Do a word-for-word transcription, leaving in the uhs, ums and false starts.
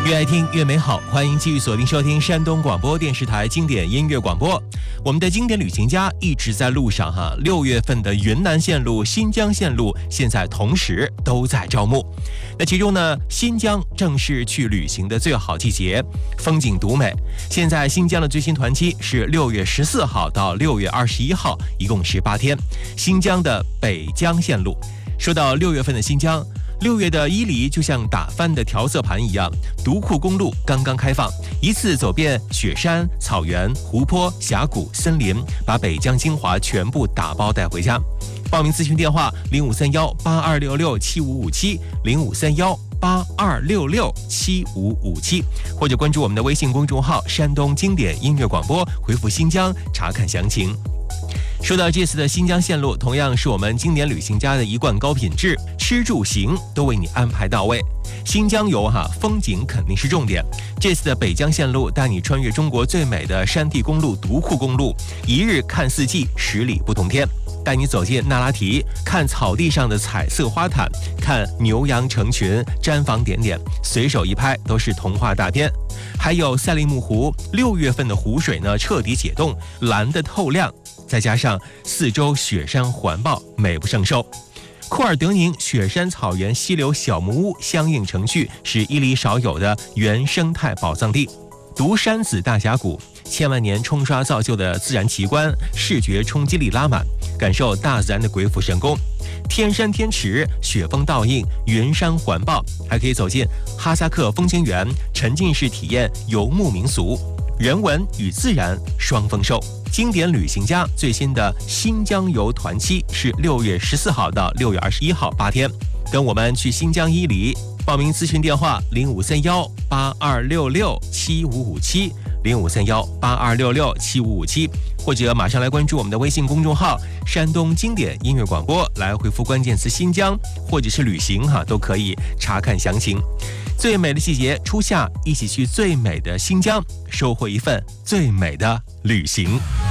越爱听越美好，欢迎继续锁定收听山东广播电视台经典音乐广播。我们的经典旅行家一直在路上哈，六月份的云南线路、新疆线路现在同时都在招募。那其中呢，新疆正是去旅行的最好季节，风景独美。现在新疆的最新团期是六月十四号到六月二十一号，一共是八天。新疆的北疆线路。说到六月份的新疆，六月的伊犁就像打翻的调色盘一样，独库公路刚刚开放，一次走遍雪山、草原、湖泊、峡谷、森林，把北疆精华全部打包带回家。报名咨询电话零五三幺八二六六七五五七零五三幺八二六六七五五七，或者关注我们的微信公众号山东经典音乐广播，回复新疆查看详情。说到这次的新疆线路，同样是我们经典旅行家的一贯高品质，吃住行都为你安排到位。新疆游哈，风景肯定是重点。这次的北疆线路带你穿越中国最美的山地公路独库公路，一日看四季，十里不同天。带你走进那拉提，看草地上的彩色花毯，看牛羊成群，毡房点点，随手一拍都是童话大片。还有赛里木湖，六月份的湖水呢彻底解冻，蓝的透亮，再加上四周雪山环抱，美不胜收。库尔德宁雪山草原溪流小木屋相映成趣，是伊犁少有的原生态宝藏地。独山子大峡谷，千万年冲刷造就的自然奇观，视觉冲击力拉满，感受大自然的鬼斧神工。天山天池，雪峰倒映，云山环抱，还可以走进哈萨克风情园，沉浸式体验游牧民俗，人文与自然双丰收。经典旅行家最新的新疆游团期是六月十四号到六月二十一号，八天，跟我们去新疆伊犁。报名咨询电话零五三幺八二六六七五五七零五三幺八二六六七五五七，或者马上来关注我们的微信公众号山东经典音乐广播，来回复关键词新疆或者是旅行哈，都可以查看详情。最美的季节初夏，一起去最美的新疆，收获一份最美的旅行。